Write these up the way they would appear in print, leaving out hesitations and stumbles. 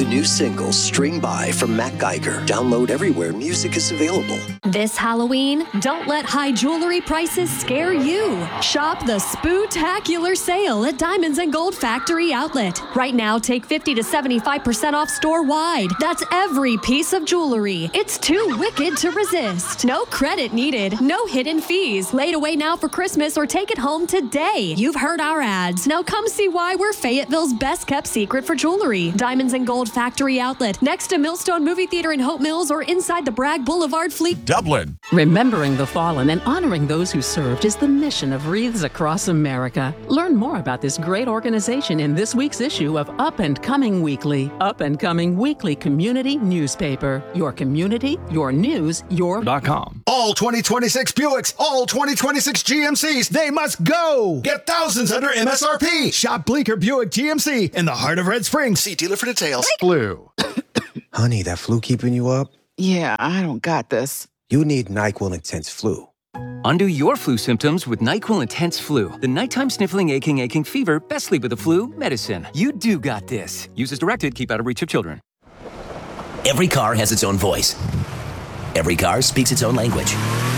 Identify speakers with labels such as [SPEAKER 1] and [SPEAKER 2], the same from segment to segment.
[SPEAKER 1] The new single, String By from Matt Geiger. Download everywhere music is available.
[SPEAKER 2] This Halloween, don't let high jewelry prices scare you. Shop the Spooktacular sale at Diamonds and Gold Factory Outlet. Right now, take 50 to 75% off store-wide. That's every piece of jewelry. It's too wicked to resist. No credit needed. No hidden fees. Laid away now for Christmas or take it home today. You've heard our ads. Now come see why we're Fayetteville's best-kept secret for jewelry. Diamonds and Gold Factory Outlet. Next to Millstone Movie Theater in Hope Mills or inside the Bragg Boulevard Fleet.
[SPEAKER 3] Dublin.
[SPEAKER 4] Remembering the fallen and honoring those who served is the mission of Wreaths Across America. Learn more about this great organization in this week's issue of Up and Coming Weekly. Up and Coming Weekly community newspaper. Your community, your news, your.com.
[SPEAKER 3] All 2026 Buicks, all 2026 GMCs, they must go! Get thousands under MSRP! Shop Bleecker Buick GMC in the heart of Red Springs. See dealer for details. Flu.
[SPEAKER 5] Honey, that flu keeping you up?
[SPEAKER 6] Yeah, I don't got this.
[SPEAKER 5] You need NyQuil Intense Flu.
[SPEAKER 7] Undo your flu symptoms with NyQuil Intense Flu. The nighttime sniffling, aching fever, best sleep with the flu medicine. You do got this. Use as directed. Keep out of reach of children.
[SPEAKER 8] Every car has its own voice. Every car speaks its own language.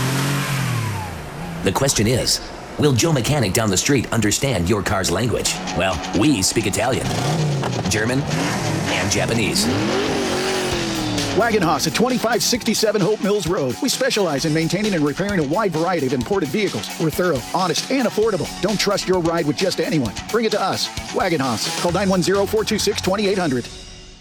[SPEAKER 8] The question is, will Joe Mechanic down the street understand your car's language? Well, we speak Italian, German, and Japanese.
[SPEAKER 9] Wagon Haas at 2567 Hope Mills Road. We specialize in maintaining and repairing a wide variety of imported vehicles. We're thorough, honest, and affordable. Don't trust your ride with just anyone. Bring it to us. Wagon Haas. Call 910-426-2800.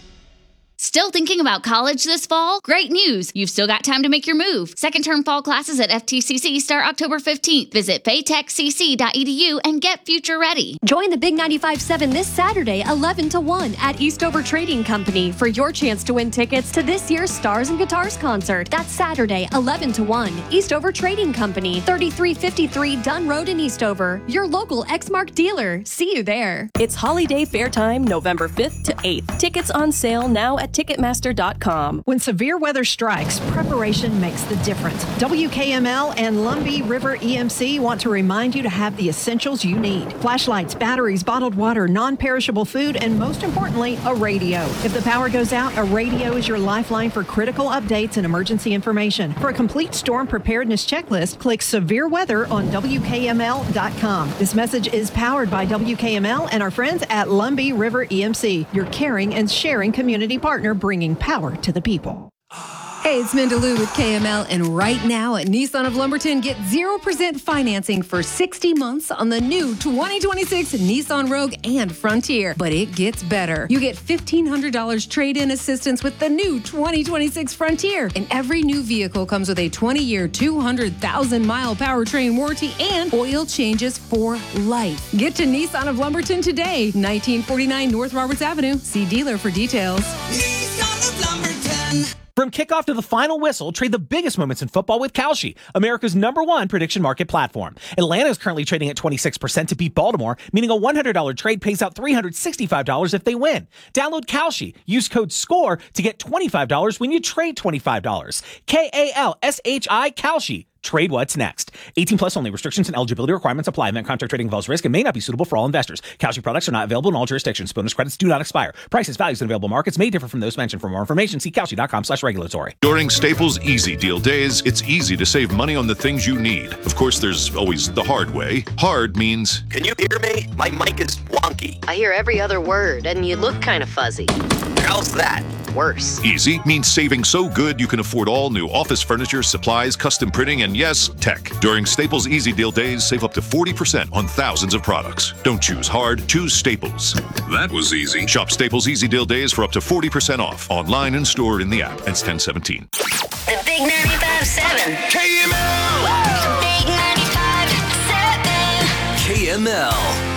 [SPEAKER 10] Still thinking about college this fall? Great news! You've still got time to make your move. Second-term fall classes at FTCC start October 15th. Visit faytechcc.edu and get future ready.
[SPEAKER 2] Join the Big 95.7 this Saturday, 11 to 1 at Eastover Trading Company for your chance to win tickets to this year's Stars and Guitars concert. That's Saturday, 11 to 1. Eastover Trading Company, 3353 Dunn Road in Eastover. Your local Exmark dealer. See you there.
[SPEAKER 11] It's Holiday Fair Time, November 5th to 8th. Tickets on sale now at Ticketmaster.com.
[SPEAKER 12] When severe weather strikes, preparation makes the difference. WKML and Lumbee River EMC want to remind you to have the essentials you need. Flashlights, batteries, bottled water, non-perishable food, and most importantly, a radio. If the power goes out, a radio is your lifeline for critical updates and emergency information. For a complete storm preparedness checklist, click Severe Weather on WKML.com. This message is powered by WKML and our friends at Lumbee River EMC, your caring and sharing community partner bringing power to the people.
[SPEAKER 13] Hey, it's Mandaloo with KML, and right now at Nissan of Lumberton, get 0% financing for 60 months on the new 2026 Nissan Rogue and Frontier. But it gets better. You get $1,500 trade-in assistance with the new 2026 Frontier. And every new vehicle comes with a 20-year, 200,000-mile powertrain warranty and oil changes for life. Get to Nissan of Lumberton today, 1949 North Roberts Avenue. See dealer for details.
[SPEAKER 14] Nissan of Lumberton.
[SPEAKER 15] From kickoff to the final whistle, trade the biggest moments in football with Kalshi, America's #1 prediction market platform. Atlanta is currently trading at 26% to beat Baltimore, meaning a $100 trade pays out $365 if they win. Download Kalshi. Use code SCORE to get $25 when you trade $25. Kalshi, Kalshi. Trade what's next. 18 plus only. Restrictions and eligibility requirements apply. Event contract trading involves risk and may not be suitable for all investors. Kalshi products are not available in all jurisdictions. Bonus credits do not expire. Prices, values, and available markets may differ from those mentioned. For more information, see Kalshi.com/regulatory.
[SPEAKER 16] During Staples Easy Deal Days, it's easy to save money on the things you need. Of course, there's always the hard way. Hard means...
[SPEAKER 17] Can you hear me? My mic is wonky.
[SPEAKER 18] I hear every other word, and you look kind of fuzzy.
[SPEAKER 17] How's that?
[SPEAKER 18] Worse.
[SPEAKER 16] Easy means saving so good you can afford all new office furniture, supplies, custom printing, and yes, tech. During Staples Easy Deal Days, save up to 40% on thousands of products. Don't choose hard, choose Staples. That was easy. Shop Staples Easy Deal Days for up to 40% off. Online and store in the app. Ends 10/17.
[SPEAKER 18] The Big 95.7.
[SPEAKER 17] KML!
[SPEAKER 18] The Big 95.7.
[SPEAKER 8] KML.